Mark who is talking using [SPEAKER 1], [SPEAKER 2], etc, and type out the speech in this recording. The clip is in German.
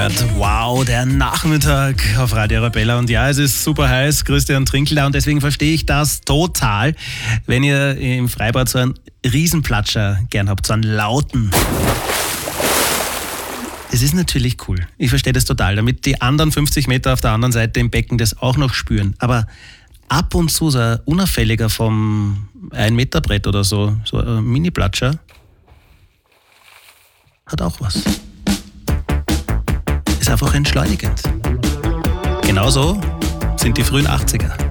[SPEAKER 1] gehört. Wow, der Nachmittag auf Radio Arabella. Und ja, es ist super heiß, Christian Trinkel da. Und deswegen verstehe ich das total, wenn ihr im Freibad so einen Riesenplatscher gern habt, so einen lauten. Es ist natürlich cool. Ich verstehe das total, damit die anderen 50 Meter auf der anderen Seite im Becken das auch noch spüren. Aber ab und zu so ein unauffälliger vom 1-Meter-Brett oder so ein Mini-Platscher, hat auch was. Ist einfach entschleunigend. Genauso sind die frühen 80er.